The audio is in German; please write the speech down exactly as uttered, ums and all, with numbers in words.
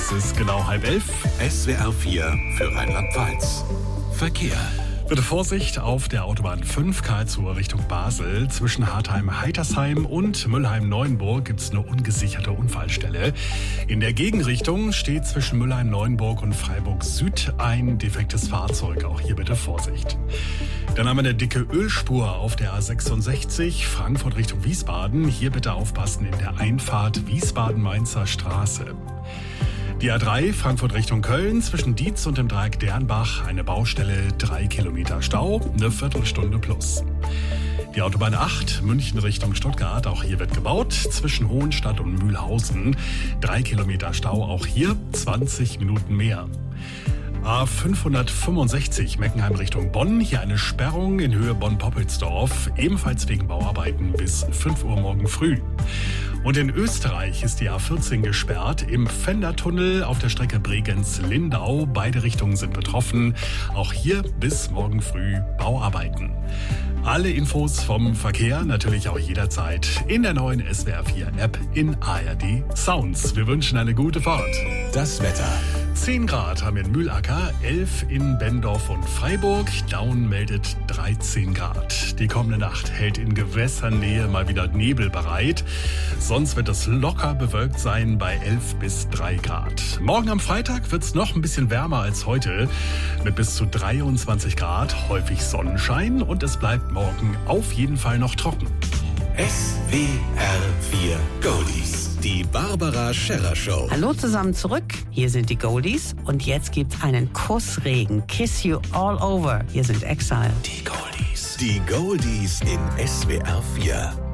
Es ist genau halb elf. S W R vier für Rheinland-Pfalz. Verkehr. Bitte Vorsicht auf der Autobahn fünf Karlsruhe Richtung Basel. Zwischen Hartheim-Heitersheim und Müllheim-Neuenburg gibt es eine ungesicherte Unfallstelle. In der Gegenrichtung steht zwischen Müllheim-Neuenburg und Freiburg Süd ein defektes Fahrzeug. Auch hier bitte Vorsicht. Dann haben wir eine dicke Ölspur auf der A sechsundsechzig, Frankfurt Richtung Wiesbaden. Hier bitte aufpassen in der Einfahrt Wiesbaden-Mainzer Straße. Die A drei, Frankfurt Richtung Köln, zwischen Dietz und dem Dreieck Dernbach, eine Baustelle, drei Kilometer Stau, eine Viertelstunde plus. Die Autobahn acht, München Richtung Stuttgart, auch hier wird gebaut, zwischen Hohenstadt und Mühlhausen, drei Kilometer Stau, auch hier zwanzig Minuten mehr. A fünfhundertfünfundsechzig, Meckenheim Richtung Bonn, hier eine Sperrung in Höhe Bonn-Poppelsdorf, ebenfalls wegen Bauarbeiten bis fünf Uhr morgen früh. Und in Österreich ist die A vierzehn gesperrt, im Fendertunnel auf der Strecke Bregenz-Lindau. Beide Richtungen sind betroffen. Auch hier bis morgen früh Bauarbeiten. Alle Infos vom Verkehr natürlich auch jederzeit in der neuen S W R vier App in A R D Sounds. Wir wünschen eine gute Fahrt. Das Wetter. zehn Grad haben wir in Mühlacker, elf in Benndorf und Freiburg. Daun meldet dreizehn Grad. Die kommende Nacht hält in Gewässernähe mal wieder Nebel bereit. Sonst wird es locker bewölkt sein bei elf bis drei Grad. Morgen am Freitag wird es noch ein bisschen wärmer als heute mit bis zu dreiundzwanzig Grad, häufig Sonnenschein und es bleibt morgen auf jeden Fall noch trocken. S W R vier Goldies. Die Barbara Scherrer Show. Hallo zusammen zurück. Hier sind die Goldies und jetzt gibt's einen Kussregen. Kiss you all over. Hier sind Exile. Die Goldies. Die Goldies in S W R vier.